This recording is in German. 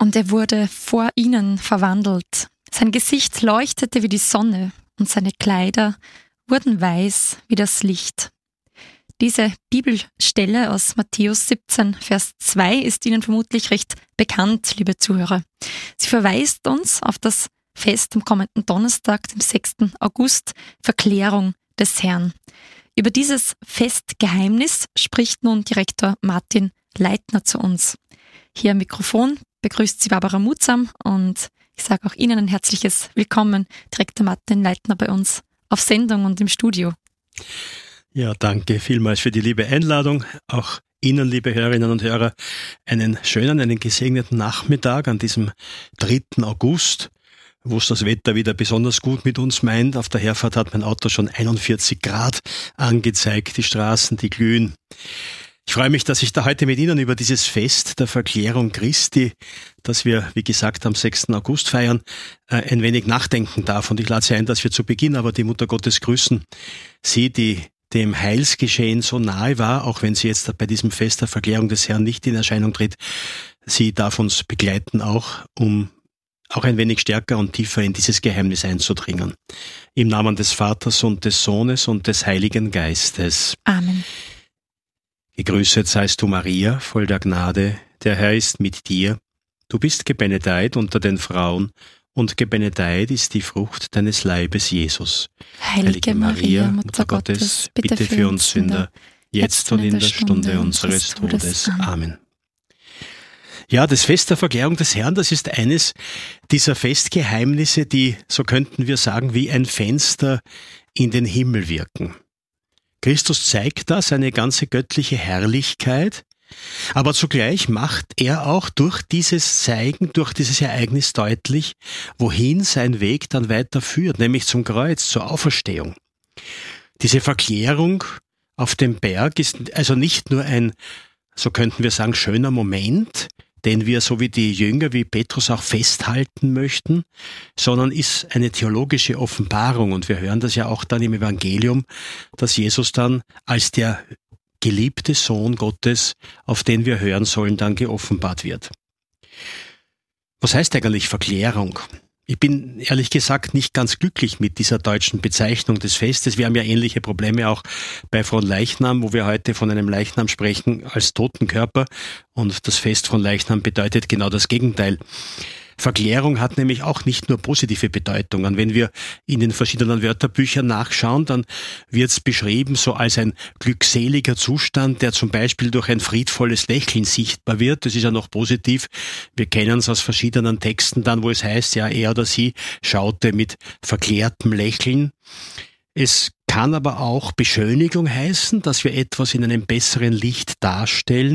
Und er wurde vor ihnen verwandelt. Sein Gesicht leuchtete wie die Sonne und seine Kleider wurden weiß wie das Licht. Diese Bibelstelle aus Matthäus 17, Vers 2 ist Ihnen vermutlich recht bekannt, liebe Zuhörer. Sie verweist uns auf das Fest am kommenden Donnerstag, dem 6. August, Verklärung des Herrn. Über dieses Festgeheimnis spricht nun Direktor Martin Leitner zu uns. Hier am Mikrofon begrüßt Sie Barbara Mutsam und ich sage auch Ihnen ein herzliches Willkommen, Direktor Martin Leitner, bei uns auf Sendung und im Studio. Ja, danke vielmals für die liebe Einladung. Auch Ihnen, liebe Hörerinnen und Hörer, einen schönen, einen gesegneten Nachmittag an diesem 3. August, wo es das Wetter wieder besonders gut mit uns meint. Auf der Herfahrt hat mein Auto schon 41 Grad angezeigt, die Straßen, die glühen. Ich freue mich, dass ich da heute mit Ihnen über dieses Fest der Verklärung Christi, das wir, wie gesagt, am 6. August feiern, ein wenig nachdenken darf. Und ich lade Sie ein, dass wir zu Beginn aber die Mutter Gottes grüßen. Sie, die dem Heilsgeschehen so nahe war, auch wenn sie jetzt bei diesem Fest der Verklärung des Herrn nicht in Erscheinung tritt. Sie darf uns begleiten auch, um auch ein wenig stärker und tiefer in dieses Geheimnis einzudringen. Im Namen des Vaters und des Sohnes und des Heiligen Geistes. Amen. Gegrüßet seist du, Maria, voll der Gnade, der Herr ist mit dir. Du bist gebenedeit unter den Frauen, und gebenedeit ist die Frucht deines Leibes, Jesus. Heilige Maria, Mutter Gottes, bitte für uns Sünder, jetzt und in der Stunde unseres Todes. Amen. Ja, das Fest der Verklärung des Herrn, das ist eines dieser Festgeheimnisse, die, so könnten wir sagen, wie ein Fenster in den Himmel wirken. Christus zeigt da seine ganze göttliche Herrlichkeit, aber zugleich macht er auch durch dieses Zeigen, durch dieses Ereignis deutlich, wohin sein Weg dann weiter führt, nämlich zum Kreuz, zur Auferstehung. Diese Verklärung auf dem Berg ist also nicht nur ein, so könnten wir sagen, schöner Moment, den wir so wie die Jünger, wie Petrus auch festhalten möchten, sondern ist eine theologische Offenbarung. Und wir hören das ja auch dann im Evangelium, dass Jesus dann als der geliebte Sohn Gottes, auf den wir hören sollen, dann geoffenbart wird. Was heißt eigentlich Verklärung? Ich bin ehrlich gesagt nicht ganz glücklich mit dieser deutschen Bezeichnung des Festes. Wir haben ja ähnliche Probleme auch bei Fronleichnam, wo wir heute von einem Leichnam sprechen als Totenkörper. Und das Fest von Leichnam bedeutet genau das Gegenteil. Verklärung hat nämlich auch nicht nur positive Bedeutungen. Wenn wir in den verschiedenen Wörterbüchern nachschauen, dann wird es beschrieben so als ein glückseliger Zustand, der zum Beispiel durch ein friedvolles Lächeln sichtbar wird. Das ist ja noch positiv. Wir kennen es aus verschiedenen Texten dann, wo es heißt, ja, er oder sie schaute mit verklärtem Lächeln. Es kann aber auch Beschönigung heißen, dass wir etwas in einem besseren Licht darstellen.